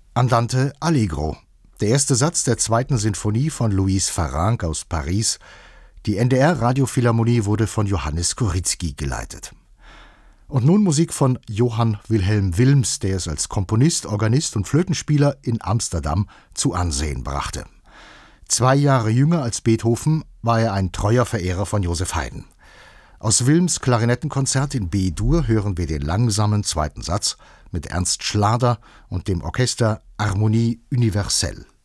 Andante Allegro, der erste Satz der zweiten Sinfonie von Louis Farrenc aus Paris. Die NDR-Radiophilharmonie wurde von Johannes Koryzki geleitet. Und nun Musik von Johann Wilhelm Wilms, der es als Komponist, Organist und Flötenspieler in Amsterdam zu Ansehen brachte. 2 Jahre jünger als Beethoven war er ein treuer Verehrer von Joseph Haydn. Aus Wilms Klarinettenkonzert in B-Dur hören wir den langsamen zweiten Satz mit Ernst Schlader und dem Orchester Harmonie Universelle.